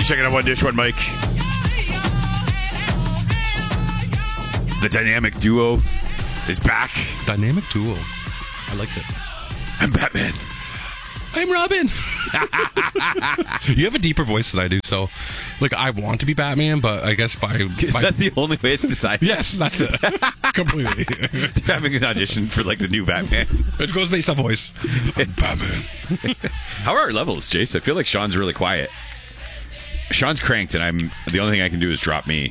checking out One Dish, One Mic. The dynamic duo is back. Dynamic duo. I like it. I'm Batman. I'm Robin. You have a deeper voice than I do, so like I want to be Batman, but I guess Is that the only way it's decided? Yes, that's it. Completely. Having an audition for like the new Batman. It goes based on voice. I'm Batman. How are our levels, Jace? I feel like Sean's really quiet. Sean's cranked, and the only thing I can do is drop me.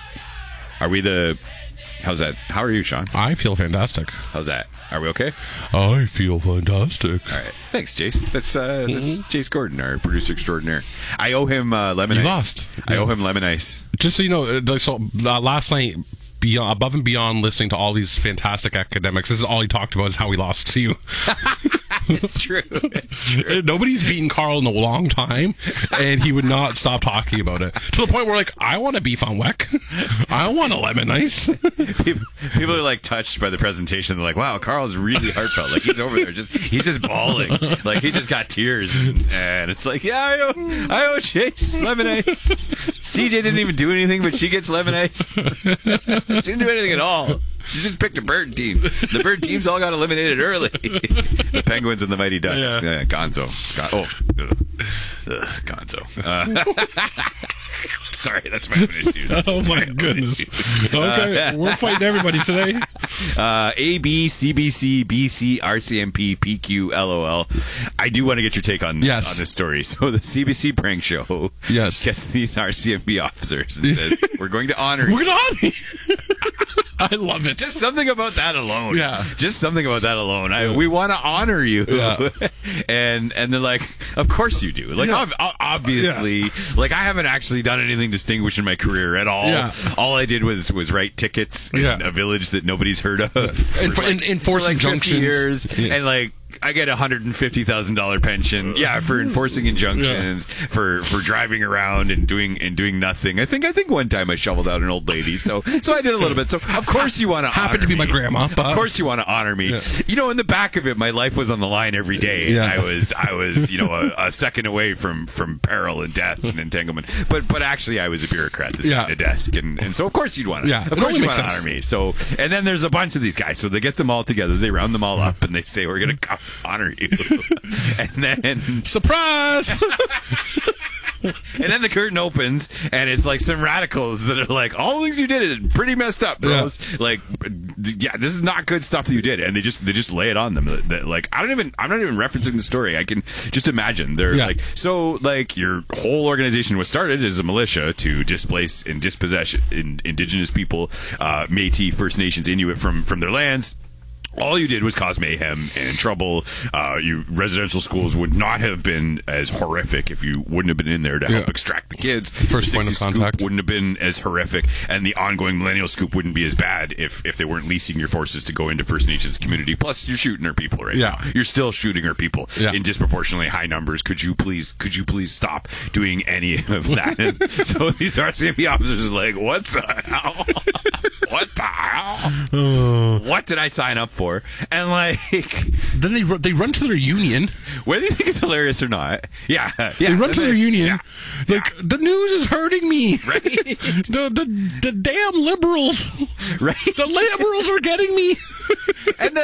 How's that? How are you, Sean? I feel fantastic. How's that? Are we okay? I feel fantastic. All right. Thanks, Jace. That's Jace Gordon, our producer extraordinaire. I owe him lemon ice. You lost. I owe him lemon ice. Just so you know, last night, above and beyond listening to all these fantastic academics, this is all he talked about is how he lost to you. It's true. It's true. Nobody's beaten Carl in a long time, and he would not stop talking about it. To the point where, like, I want a beef on Weck. I want a lemon ice. People are, like, touched by the presentation. They're like, wow, Carl's really heartfelt. Like, he's over there. He's just bawling. Like, he just got tears. And it's like, yeah, I owe Chase lemon ice. CJ didn't even do anything, but she gets lemon ice. She didn't do anything at all. She just picked a bird team. The bird teams all got eliminated early. The Penguins and the Mighty Ducks. Yeah. Gonzo. Gonzo. Sorry, that's my own issues. Oh, my goodness. Okay, we're fighting everybody today. A, B, CBC, BC, RCMP, PQ, LOL. I do want to get your take on this story. So the CBC prank show gets these RCMP officers and says, we're going to honor you. We're going to honor you. I love it. Just something about that alone. Yeah. Just something about that alone. We want to honor you. Yeah. and they're like, of course you do. Like, obviously, like, I haven't actually done anything distinguished in my career at all. Yeah. All I did was write tickets in a village that nobody's heard of. Enforcing junctions. Years. Yeah. And, like, I get a $150,000 pension. Yeah, for enforcing injunctions, for driving around and doing nothing. I think one time I shoveled out an old lady. So I did a little bit. So of course you want to happened to be my grandma. But... Of course you want to honor me. Yeah. You know, in the back of it, my life was on the line every day. Yeah. I was a second away from peril and death and entanglement. But actually I was a bureaucrat that's at a desk, and so of course you'd want to. Yeah, of course you want to honor me. So and then there's a bunch of these guys. So they get them all together. They round them all up and they say, we're gonna come honor you. And then surprise. And then the curtain opens and it's like some radicals that are like, all the things you did is pretty messed up, bros. Yeah. Like, yeah, this is not good stuff that you did. And they just lay it on them. Like, I'm not even referencing the story. I can just imagine they're like, so like your whole organization was started as a militia to displace and dispossess indigenous people, Métis, First Nations, Inuit from their lands. All you did was cause mayhem and trouble. Residential schools would not have been as horrific if you wouldn't have been in there to help extract the kids. First point of contact wouldn't have been as horrific, and the ongoing millennial scoop wouldn't be as bad if they weren't leasing your forces to go into First Nations community. Plus, you're shooting our people right now. You're still shooting our people in disproportionately high numbers. Could you please stop doing any of that? And so these RCMP officers are like, what the hell? What the hell? What did I sign up for? And like, then they run to their union. Whether you think it's hilarious or not, they run to their union. Like, the news is hurting me. Right? the damn liberals. Right? The liberals are getting me. And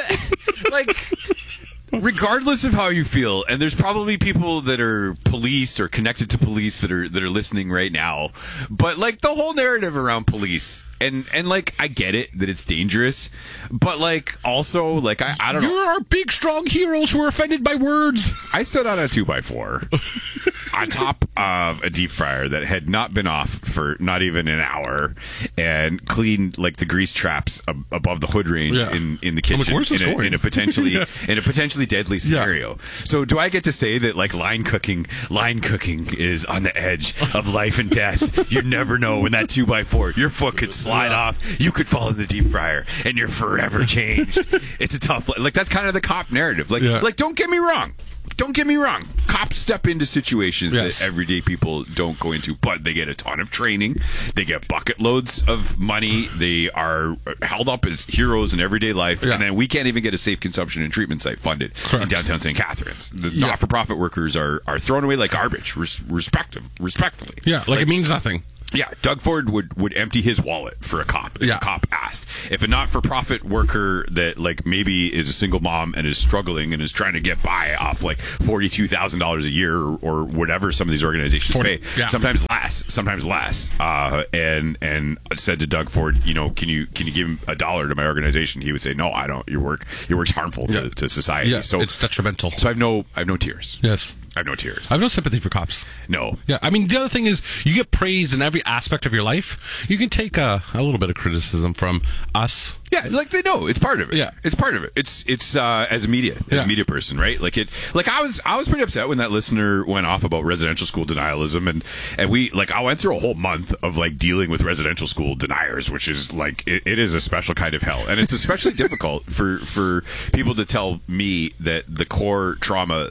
regardless of how you feel, and there's probably people that are police or connected to police that are listening right now, but like the whole narrative around police. And like, I get it that it's dangerous, but like, also, like, I don't know. You're our big, strong heroes who are offended by words. I stood on a 2x4 on top of a deep fryer that had not been off for not even an hour, and cleaned like the grease traps above the hood range in the kitchen. Like, in a potentially deadly scenario. So do I get to say that like line cooking is on the edge of life and death? You never know when that 2x4, your foot could slide off, you could fall in the deep fryer and you're forever changed. It's a tough, like, that's kind of the cop narrative. Like, don't get me wrong. cops step into situations Yes. that everyday people don't go into, but they get a ton of training. They get bucket loads of money. They are held up as heroes in everyday life. Yeah. And then we can't even get a safe consumption and treatment site funded in Correct. downtown St. Catharines. The Yeah. not-for-profit workers are thrown away like garbage, respectfully. Yeah, like it means nothing. Yeah, Doug Ford would empty his wallet for a cop if Yeah. a cop asked. If a not-for-profit worker that like maybe is a single mom and is struggling and is trying to get by off like $42,000 a year or whatever some of these organizations 40, pay, yeah. sometimes less, and said to Doug Ford, you know, can you give him $1 to my organization? He would say, no, I don't. Your work's harmful to society. Yeah, So it's detrimental. I have no tears. Yes. I have no tears. I have no sympathy for cops. No. Yeah, I mean, the other thing is you get praised in every aspect of your life. You can take a little bit of criticism from us. Yeah, like they know it's part of it. Yeah. It's part of it. It's as a media person, right? Like I was pretty upset when that listener went off about residential school denialism, and we I went through a whole month of like dealing with residential school deniers, which is like it is a special kind of hell, and it's especially difficult for people to tell me that the core trauma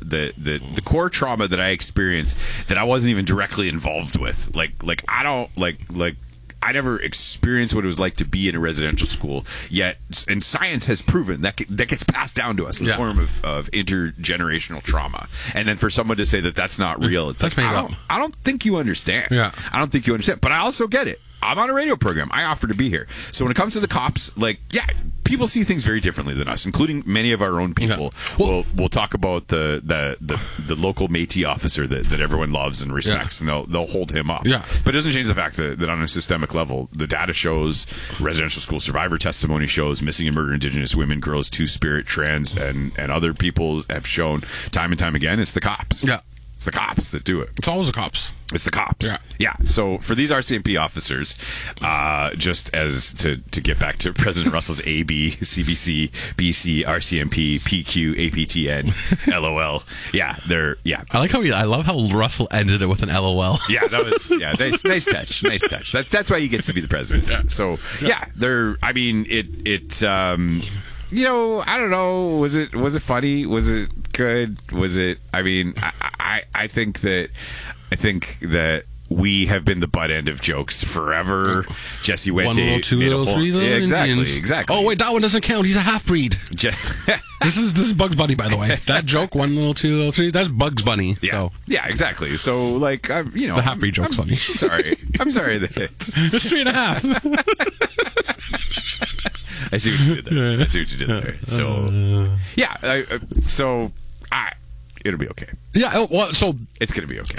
that I experienced that I wasn't even directly involved with, like I don't like I never experienced what it was like to be in a residential school yet, and science has proven that gets passed down to us in the form of intergenerational trauma. And then for someone to say that that's not real, it's That's like, made up. I don't think you understand. Yeah. I don't think you understand. But I also get it. I'm on a radio program. I offer to be here. So when it comes to the cops, people see things very differently than us, including many of our own people. Yeah. We'll talk about the local Métis officer that everyone loves and respects, and they'll hold him up. Yeah. But it doesn't change the fact that on a systemic level, the data shows, residential school survivor testimony shows, missing and murdered Indigenous women, girls, Two-Spirit, trans, and other people have shown time and time again, it's the cops. Yeah. It's the cops that do it. It's always the cops. It's the cops. Yeah. So for these RCMP officers, just as to get back to President Russell's AB, CBC, BC, RCMP, PQ, APTN, LOL. Yeah, I love how Russell ended it with an LOL. Yeah, that was nice touch. Nice touch. That's why he gets to be the president. Yeah. So they're. I mean, it. You know, I don't know. Was it funny? Was it good? Was it? I mean, I think that we have been the butt end of jokes forever. Jesse Wente. 1 little, 2 little, 3 little. Yeah, Indians. exactly. Oh wait, that one doesn't count. He's a half breed. This is Bugs Bunny, by the way. That joke, 1 little, 2 little, 3. That's Bugs Bunny. Yeah, So. yeah, exactly. So like, The half breed joke's funny. Sorry, I'm sorry that it's. It's 3.5. I see what you did there. So, it'll be okay. Yeah. Well, so It's going to be okay.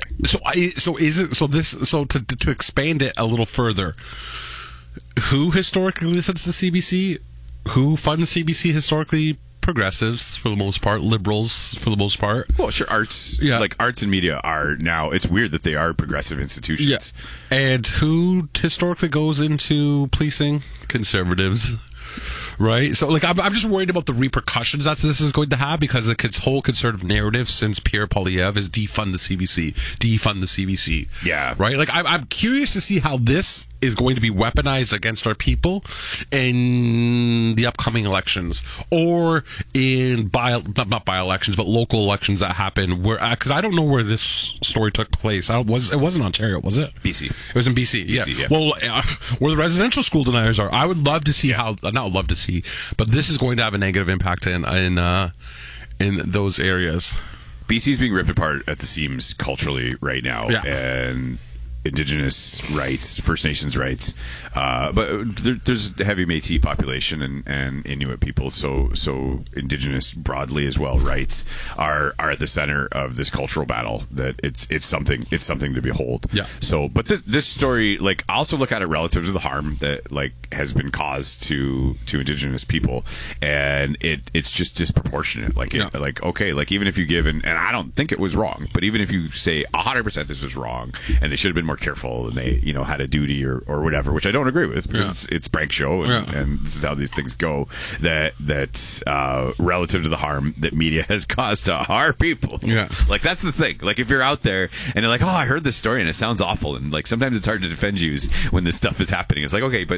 To expand it a little further, who historically listens to CBC? Who funds CBC historically? Progressives for the most part, liberals for the most part. Well, sure, arts and media are now. It's weird that they are progressive institutions. Yes. And who historically goes into policing? Conservatives. Right? So, I'm just worried about the repercussions that this is going to have, because its whole conservative narrative since Pierre Poilievre is defund the CBC. Yeah. Right? I'm curious to see how this is going to be weaponized against our people in the upcoming elections, or in not by-elections, but local elections that happen, where, because I don't know where this story took place. It wasn't Ontario, was it? BC. It was in BC, yeah. BC, yeah. Well, where the residential school deniers are, I would love to see not love to see, but this is going to have a negative impact in those areas. BC's being ripped apart at the seams culturally right now, and Indigenous rights, First Nations rights, but there's a heavy Métis population and Inuit people, so Indigenous broadly as well rights are at the center of this cultural battle. That it's something to behold. Yeah. So, but this story, I also look at it relative to the harm that has been caused to Indigenous people, and it's just disproportionate. Even if you give and I don't think it was wrong, but even if you say 100% this was wrong and they should have been more careful and they had a duty or whatever, which I don't agree with, because it's prank show and this is how these things go, that relative to the harm that media has caused to our people. That's the thing. If you're out there and you're like, oh, I heard this story and it sounds awful, and sometimes it's hard to defend you when this stuff is happening. It's like, okay, but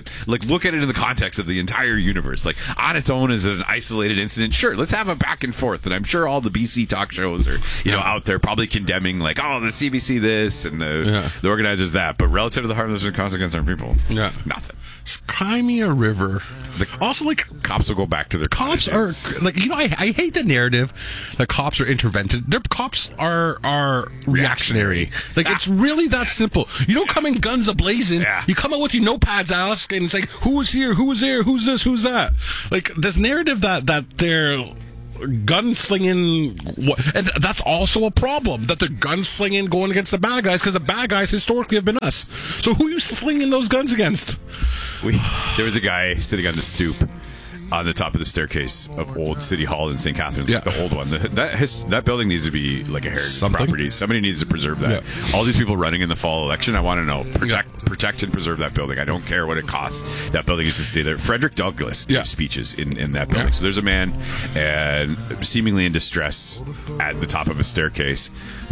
like look at it in the context of the entire universe. Like on its own as an isolated incident, sure, let's have a back and forth. And I'm sure all the BC talk shows are, out there probably condemning like, oh, the CBC this and the organizers that. But relative to the harmless consequence on people, nothing. Cry me a river. Also, like, cops will go back to their cops cottages. are like, I hate the narrative that cops are intervented. Their cops are reactionary. Like, it's really that simple. You don't come in guns a-blazing. Yeah. You come out with your notepads out and it's like, who was here, who was there, who's this, who's that. Like, this narrative that they're gunslinging, and that's also a problem, that they're gunslinging going against the bad guys, because the bad guys historically have been us. So who are you slinging those guns against? There was a guy sitting on the stoop on the top of the staircase of old City Hall in St. Catharines, like the old one. That building needs to be like a heritage property. Somebody needs to preserve that. Yeah. All these people running in the fall election, I want to know. Protect and preserve that building. I don't care what it costs. That building needs to stay there. Frederick Douglass gave speeches in that building. So there's a man seemingly in distress at the top of a staircase.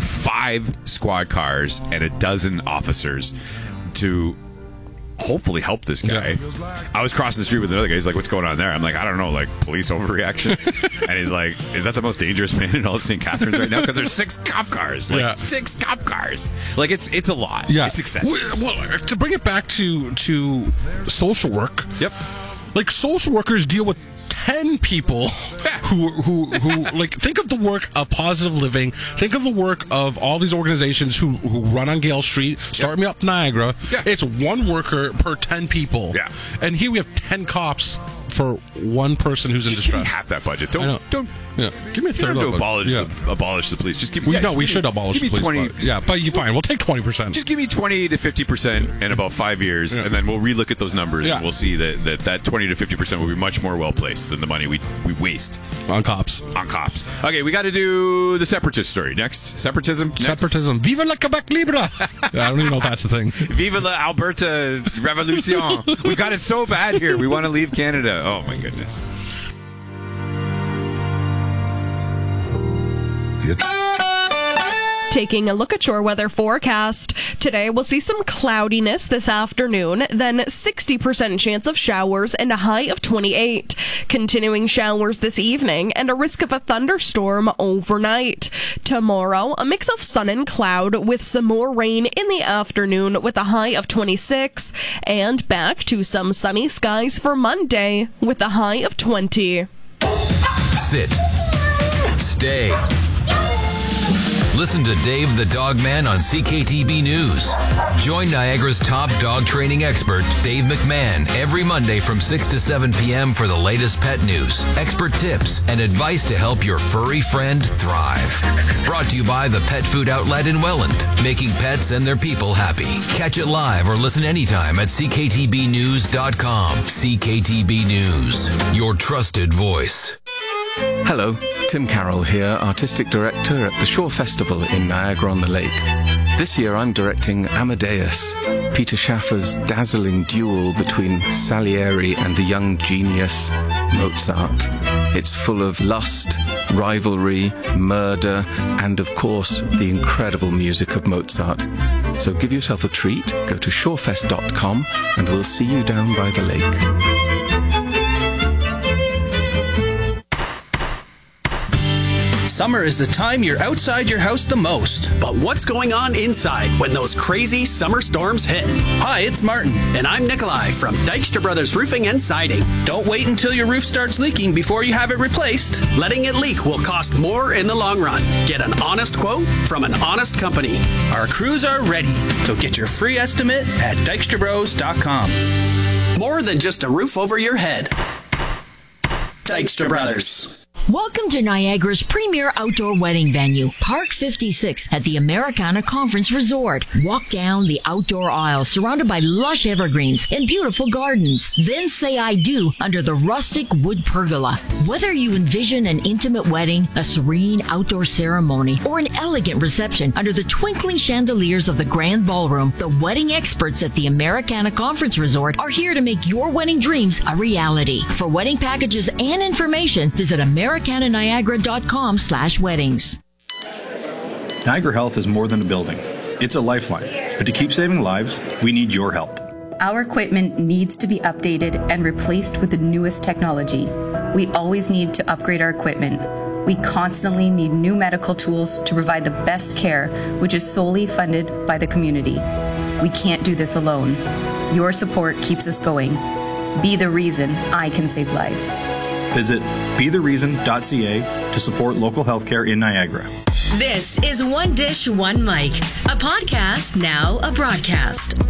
5 squad cars and a dozen officers to hopefully help this guy. I was crossing the street with another guy. He's like, what's going on there? I'm like, I don't know, like police overreaction. And he's like, is that the most dangerous man in all of St. Catharines right now? Because there's 6 cop cars. Like 6 cop cars. Like it's a lot. Yeah. It's excessive. Well, to bring it back to social work. Yep. Like social workers deal with 10 people who like, think of the work of Positive Living, think of the work of all these organizations who run on Gale Street, Start Me Up Niagara. It's 1 worker per 10 people. And here we have 10 cops for 1 person who's in distress. Give me half that budget. Don't give me a third of it. Abolish the police. Just give me. We should abolish the police. 20. But you fine. We'll take 20%. Just give me 20 to 50% in about 5 years, and then we'll relook at those numbers, and we'll see that 20 to 50% will be much more well placed than the money we waste on cops. Okay, we got to do the separatist story next. Separatism. Viva la Quebec Libre. I don't even know if that's a thing. Viva la Alberta Revolution. We got it so bad here. We want to leave Canada. Oh my goodness. Taking a look at your weather forecast. Today we'll see some cloudiness this afternoon, then 60% chance of showers and a high of 28. Continuing showers this evening and a risk of a thunderstorm overnight. Tomorrow, a mix of sun and cloud with some more rain in the afternoon with a high of 26. And back to some sunny skies for Monday with a high of 20. Sit. Stay. Listen to Dave the Dog Man on CKTB News. Join Niagara's top dog training expert, Dave McMahon, every Monday from 6 to 7 p.m. for the latest pet news, expert tips, and advice to help your furry friend thrive. Brought to you by the Pet Food Outlet in Welland, making pets and their people happy. Catch it live or listen anytime at cktbnews.com. CKTB News, your trusted voice. Hello, Tim Carroll here, Artistic Director at the Shore Festival in Niagara-on-the-Lake. This year I'm directing Amadeus, Peter Schaffer's dazzling duel between Salieri and the young genius Mozart. It's full of lust, rivalry, murder, and of course the incredible music of Mozart. So give yourself a treat, go to shorefest.com and we'll see you down by the lake. Summer is the time you're outside your house the most. But what's going on inside when those crazy summer storms hit? Hi, it's Martin, and I'm Nikolai from Dykstra Brothers Roofing and Siding. Don't wait until your roof starts leaking before you have it replaced. Letting it leak will cost more in the long run. Get an honest quote from an honest company. Our crews are ready, so get your free estimate at dykstrabros.com. More than just a roof over your head. Dykstra Brothers. Welcome to Niagara's premier outdoor wedding venue, Park 56 at the Americana Conference Resort. Walk down the outdoor aisle surrounded by lush evergreens and beautiful gardens. Then say I do under the rustic wood pergola. Whether you envision an intimate wedding, a serene outdoor ceremony, or an elegant reception under the twinkling chandeliers of the grand ballroom, the wedding experts at the Americana Conference Resort are here to make your wedding dreams a reality. For wedding packages and information, visit americananiagara.com/weddings. Niagara Health is more than a building. It's a lifeline. But to keep saving lives, we need your help. Our equipment needs to be updated and replaced with the newest technology. We always need to upgrade our equipment. We constantly need new medical tools to provide the best care, which is solely funded by the community. We can't do this alone. Your support keeps us going. Be the reason I can save lives. Visit bethereason.ca to support local healthcare in Niagara. This is One Dish, One Mic, a podcast, now a broadcast.